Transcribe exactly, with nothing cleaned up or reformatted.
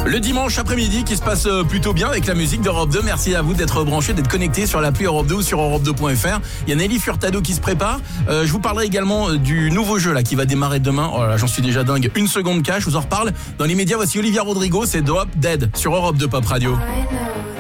Le dimanche après-midi qui se passe plutôt bien avec la musique d'Europe deux. Merci à vous d'être branchés, d'être connectés sur l'appli Europe deux ou sur europe deux point f r. Il y a Nelly Furtado qui se prépare. Euh, je vous parlerai également du nouveau jeu là qui va démarrer demain. Oh là, j'en suis déjà dingue. Une seconde cash, je vous en reparle. Dans les médias, voici Olivia Rodrigo, c'est Drop Dead sur Europe deux Pop Radio.